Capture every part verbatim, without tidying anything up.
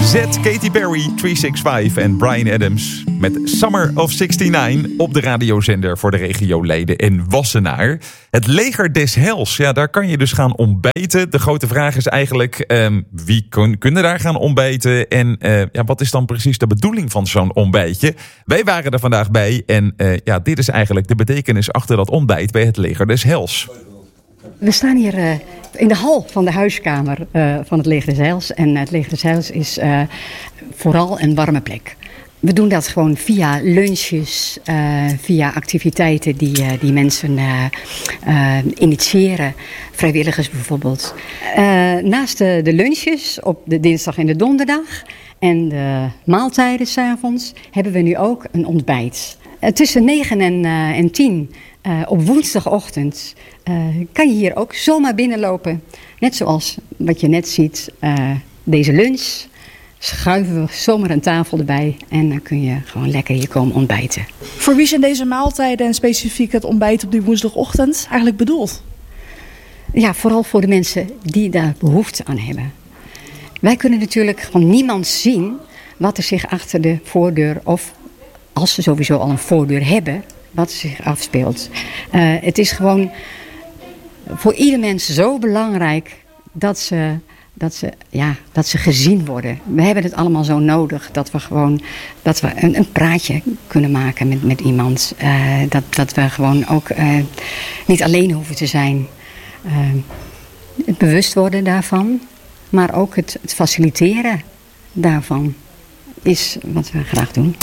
Z, Katy Perry, driehonderdzesenzestig en Bryan Adams met Summer of zestignegentig op de radiozender voor de regio Leiden en Wassenaar. Het leger des Heils, ja, daar kan je dus gaan ontbijten. De grote vraag is eigenlijk, um, wie kun, kunnen daar gaan ontbijten? En uh, ja, wat is dan precies de bedoeling van zo'n ontbijtje? Wij waren er vandaag bij en uh, ja, dit is eigenlijk de betekenis achter dat ontbijt bij het leger des Heils. We staan hier uh, in de hal van de huiskamer uh, van het Leger des Heils. En het Leger des Heils is uh, vooral een warme plek. We doen dat gewoon via lunches, uh, via activiteiten die, uh, die mensen uh, uh, initiëren. Vrijwilligers bijvoorbeeld. Uh, naast de, de lunches op de dinsdag en de donderdag en de maaltijden 's avonds hebben we nu ook een ontbijt. Uh, tussen negen en, uh, en tien uh, op woensdagochtend uh, kan je hier ook zomaar binnenlopen. Net zoals wat je net ziet, uh, deze lunch. Schuiven we zomaar een tafel erbij en dan kun je gewoon lekker hier komen ontbijten. Voor wie zijn deze maaltijden en specifiek het ontbijt op die woensdagochtend eigenlijk bedoeld? Ja, vooral voor de mensen die daar behoefte aan hebben. Wij kunnen natuurlijk gewoon niemand zien wat er zich achter de voordeur, of als ze sowieso al een voordeur hebben, wat er zich afspeelt. Uh, het is gewoon voor ieder mens zo belangrijk dat ze... Dat ze, ja, dat ze gezien worden. We hebben het allemaal zo nodig dat we gewoon dat we een, een praatje kunnen maken met, met iemand. Uh, dat, dat we gewoon ook uh, niet alleen hoeven te zijn. Uh, het bewust worden daarvan, maar ook het, het faciliteren daarvan is wat we graag doen.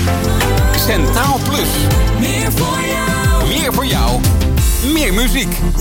Centraal Plus. Meer voor jou. Meer voor jou. Meer muziek.